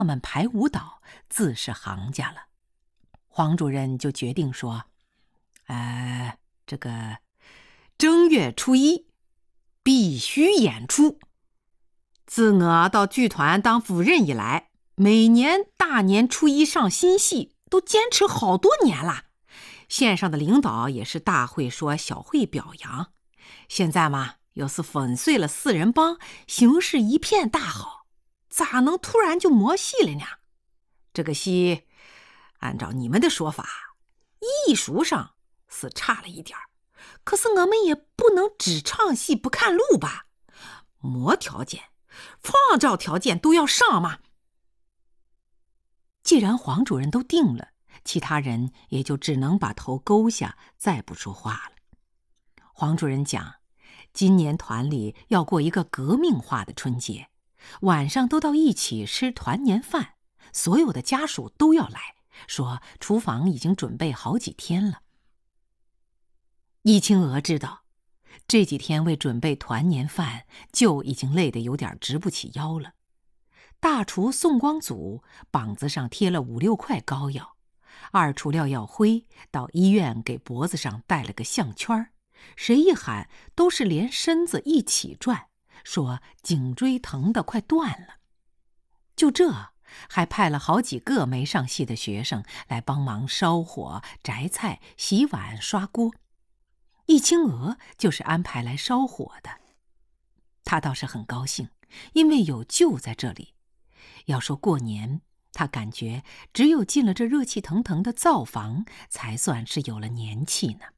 们排舞蹈，自是行家了。黄主任就决定说，这个正月初一必须演出。自我到剧团当副任以来，每年大年初一上新戏，都坚持好多年了。县上的领导也是大会说小会表扬。现在嘛，又是粉碎了四人帮，形势一片大好，咋能突然就没戏了呢？这个戏，按照你们的说法，艺术上是差了一点，可是我们也不能只唱戏不看路吧？没条件，创造条件都要上嘛。既然黄主任都定了，其他人也就只能把头勾下，再不说话了。黄主任讲，今年团里要过一个革命化的春节，晚上都到一起吃团年饭，所有的家属都要来，说厨房已经准备好几天了。易清娥知道，这几天为准备团年饭，就已经累得有点直不起腰了。大厨宋光祖膀子上贴了5、6块膏药，二厨廖耀辉到医院给脖子上戴了个项圈，谁一喊都是连身子一起转，说颈椎疼得快断了。就这，还派了好几个没上戏的学生来帮忙烧火、摘菜、洗碗、刷锅。易清娥就是安排来烧火的。他倒是很高兴，因为有舅在这里。要说过年，他感觉只有进了这热气腾腾的灶房，才算是有了年气呢。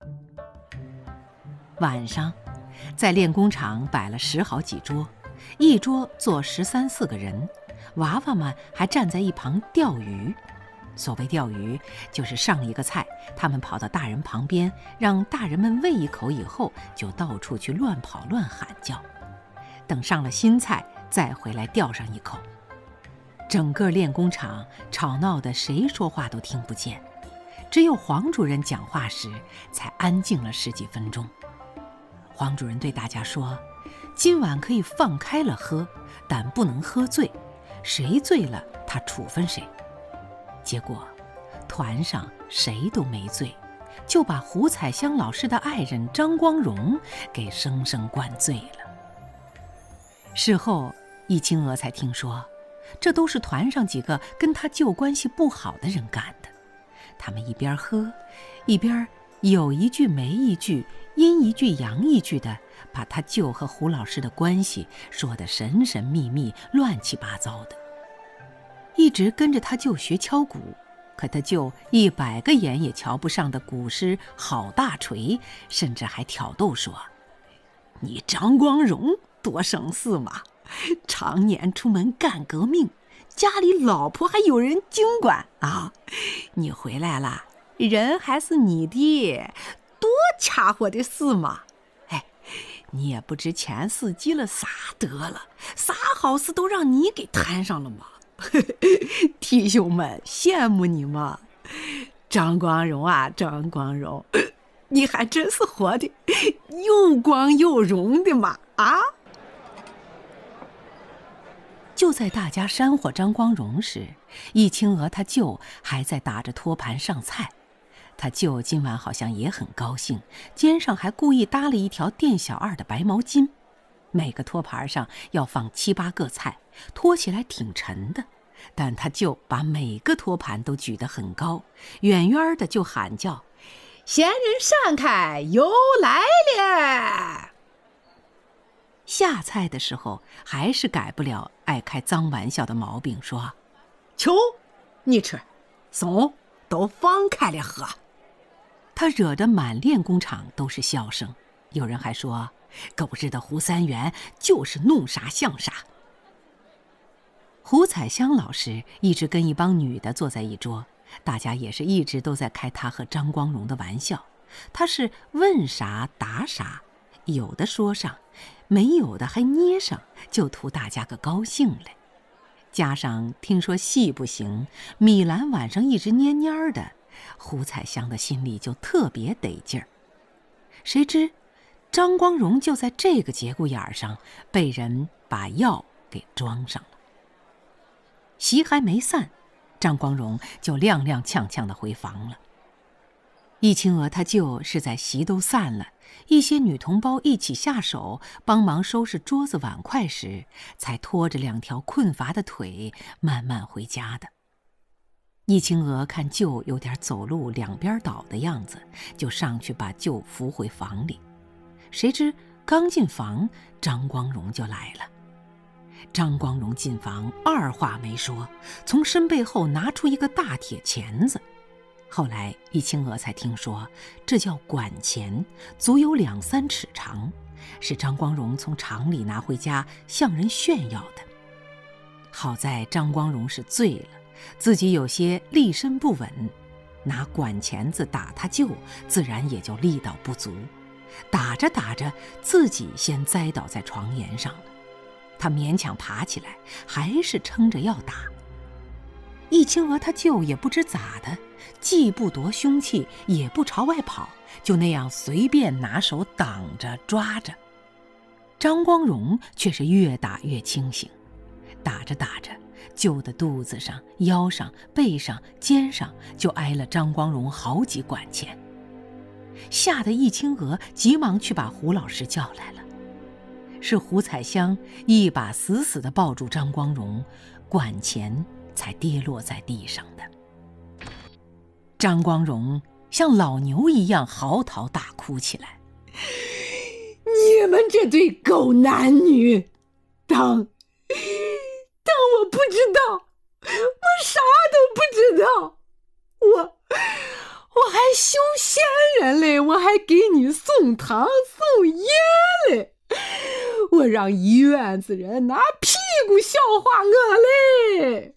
晚上，在练功场摆了10好几桌，一桌坐13、14个人，娃娃们还站在一旁钓鱼。所谓钓鱼，就是上一个菜，他们跑到大人旁边，让大人们喂一口以后，就到处去乱跑乱喊叫，等上了新菜，再回来钓上一口。整个练功场吵闹的谁说话都听不见，只有黄主任讲话时才安静了10几分钟。黄主任对大家说，今晚可以放开了喝，但不能喝醉，谁醉了他处分谁。结果团上谁都没醉，就把胡彩香老师的爱人张光荣给生生灌醉了。事后易清娥才听说，这都是团上几个跟他舅关系不好的人干的。他们一边喝，一边有一句没一句，阴一句阳一句的，把他舅和胡老师的关系说得神神秘秘、乱七八糟的。一直跟着他舅学敲鼓，可他舅100个眼也瞧不上的鼓师郝大锤，甚至还挑逗说，你张光荣多省事嘛，常年出门干革命，家里老婆还有人经管啊，你回来了，人还是你的，多掐活的事嘛。你也不知前世积了啥德了，啥好事都让你给摊上了嘛。弟兄们羡慕你嘛。张光荣啊，张光荣，你还真是活的又光又荣的嘛啊！就在大家煽火张光荣时，易清娥他舅还在打着托盘上菜。他舅今晚好像也很高兴，肩上还故意搭了一条店小二的白毛巾，每个托盘上要放7、8个菜，托起来挺沉的，但他舅把每个托盘都举得很高，远远的就喊叫，闲人闪开，又来了。下菜的时候还是改不了爱开脏玩笑的毛病，说，求你吃，怂都放开了喝。他惹得满练功场都是笑声，有人还说，狗日的胡三元就是弄啥像啥。胡彩香老师一直跟一帮女的坐在一桌，大家也是一直都在开他和张光荣的玩笑。他是问啥答啥，有的说上，没有的还捏上，就图大家个高兴嘞。加上听说戏不行，米兰晚上一直蔫蔫的，胡彩香的心里就特别得劲儿。谁知张光荣就在这个节骨眼上被人把药给装上了。 席还没散，张光荣就踉踉跄跄地回房了。易清娥她舅是在席都散了，一些女同胞一起下手帮忙收拾桌子碗筷时，才拖着2条困乏的腿慢慢回家的。易清娥看舅有点走路两边倒的样子，就上去把舅扶回房里。谁知刚进房，张光荣就来了。张光荣进房，二话没说，从身背后拿出一个大铁钳子。后来易清娥才听说，这叫管钳，足有2、3尺长，是张光荣从厂里拿回家向人炫耀的。好在张光荣是醉了，自己有些立身不稳，拿管钳子打他舅，自然也就力道不足。打着打着，自己先栽倒在床沿上了。他勉强爬起来，还是撑着要打。易清娥他舅也不知咋的，既不夺凶器，也不朝外跑，就那样随便拿手挡着抓着。张光荣却是越打越清醒，打着打着，舅的肚子上、腰上、背上、肩上就挨了张光荣好几管钳。吓得易清娥急忙去把胡老师叫来了。是胡彩香一把死死地抱住张光荣，管钳才跌落在地上的。张光荣像老牛一样嚎啕大哭起来：“ 你们这对狗男女，当我不知道，我啥都不知道，我还修仙人嘞，我还给你送糖送烟嘞，我让一院子人拿屁股笑话我嘞。”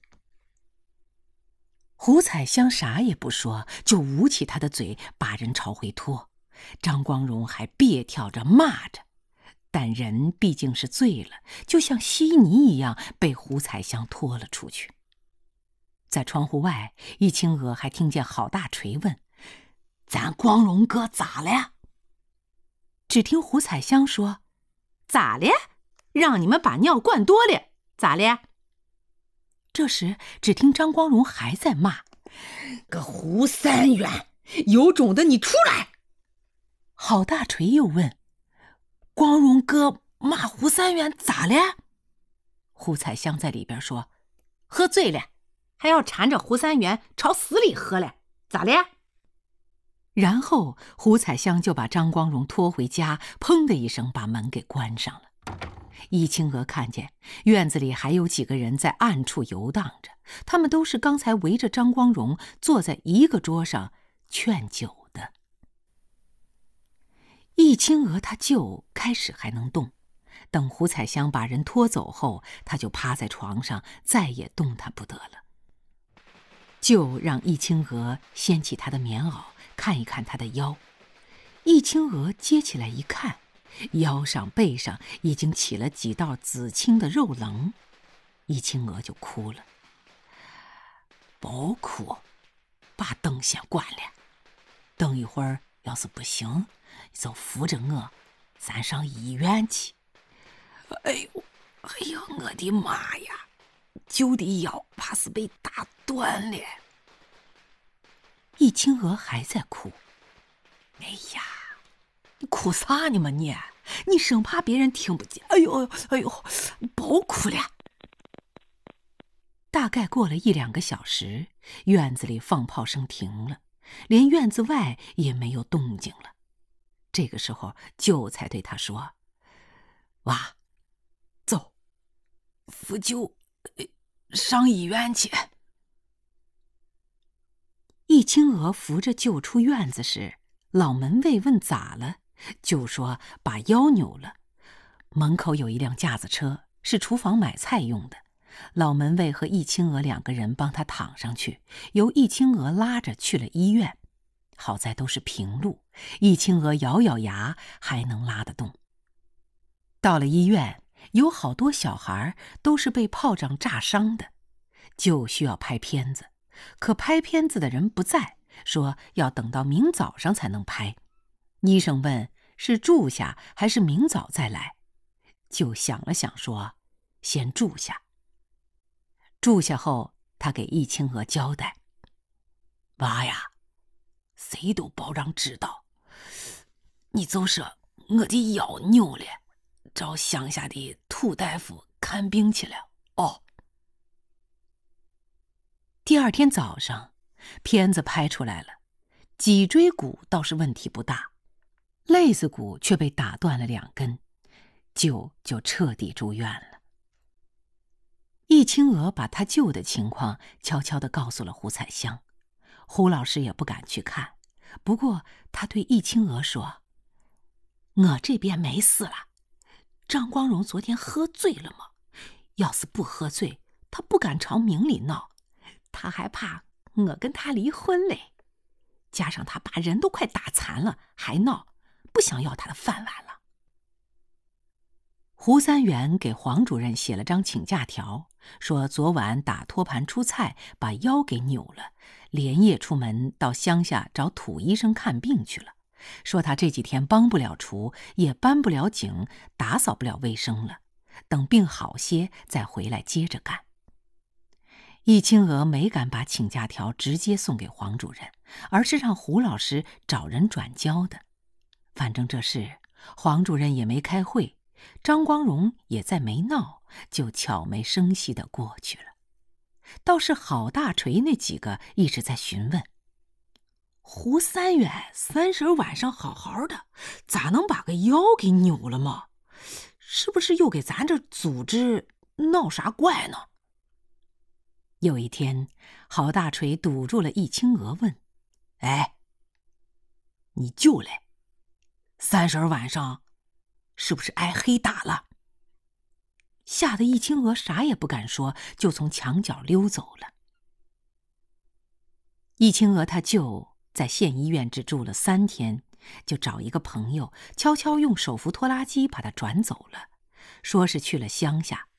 胡彩香啥也不说，就捂起他的嘴，把人朝回拖。张光荣还别跳着骂着，但人毕竟是醉了，就像稀泥一样被胡彩香拖了出去。在窗户外，易清娥还听见郝大锤问：“咱光荣哥咋了呀？”只听胡彩香说：“咋了？让你们把尿灌多了，咋了？”这时只听张光荣还在骂：“ 个胡三元，有种的你出来！” 郝大锤又问：“光荣哥骂胡三元咋了？”胡彩香在里边说：“喝醉了，还要缠着胡三元朝死里喝了，咋了？”然后胡彩香就把张光荣拖回家，砰的一声把门给关上了。易清娥看见院子里还有几个人在暗处游荡着，他们都是刚才围着张光荣坐在一个桌上劝酒的。易清娥他舅开始还能动，等胡彩香把人拖走后，他就趴在床上，再也动弹不得了。舅让易清娥掀起他的棉袄，看一看他的腰。易清娥接起来一看，腰上背上已经起了几道紫青的肉棱。易清娥就哭了：“别哭，把灯先关了，等一会儿要是不行，就扶着我，咱上医院去。”“哎呀，我的妈呀，舅的腰怕是被打断了。”易清娥还在哭。“哎呀，你哭啥呢嘛你？你生怕别人听不见。哎呦，别哭了。”大概过了1、2个小时，院子里放炮声停了，连院子外也没有动静了。这个时候舅才对他说：“娃，走，扶舅上医院去。”易清娥扶着舅出院子时，老门卫问咋了，舅说把腰扭了。门口有一辆架子车，是厨房买菜用的。老门卫和易清娥2个人帮他躺上去，由易清娥拉着去了医院。好在都是平路，易清娥咬咬牙还能拉得动。到了医院，有好多小孩都是被炮仗炸伤的，就需要拍片子，可拍片子的人不在，说要等到明早上才能拍。医生问是住下还是明早再来，就想了想说先住下。 住下后，他给易青娥交代：“娃呀，谁都别让知道，你就说我的腰扭了，找乡下的土大夫看病去了。哦。”第二天早上，片子拍出来了，脊椎骨倒是问题不大，肋子骨却被打断了2根，舅就彻底住院了。易青娥把他舅的情况悄悄地告诉了胡彩香，胡老师也不敢去看，不过他对易青娥说：“我这边没事了，张光荣昨天喝醉了嘛，要是不喝醉，他不敢朝明里闹，他还怕我跟他离婚嘞。加上他把人都快打残了，还闹，不想要他的饭碗了。”胡三元给黄主任写了张请假条，说昨晚打托盘出菜，把腰给扭了，连夜出门到乡下找土医生看病去了，说他这几天帮不了厨，也搬不了井，打扫不了卫生了，等病好些再回来接着干。易青娥没敢把请假条直接送给黄主任，而是让胡老师找人转交的。反正这事黄主任也没开会，张光荣也再没闹，就悄没声息地过去了。倒是郝大锤那几个一直在询问：“胡三元30晚上好好的，咋能把个腰给扭了嘛？是不是又给咱这组织闹啥怪呢？”有一天，郝大锤堵住了易青娥，问：“哎，你舅嘞，30晚上是不是挨黑打了？”吓得易青娥啥也不敢说，就从墙角溜走了。易青娥他舅在县医院只住了3天，就找一个朋友悄悄用手扶拖拉机把他转走了，说是去了乡下，